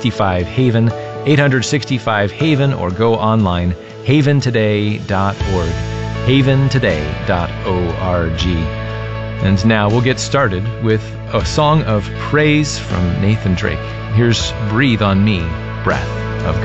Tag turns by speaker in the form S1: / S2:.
S1: 865-HAVEN, 865-HAVEN, or go online, haventoday.org, haventoday.org. And now we'll get started with a song of praise from Nathan Drake. Here's Breathe on Me, Breath.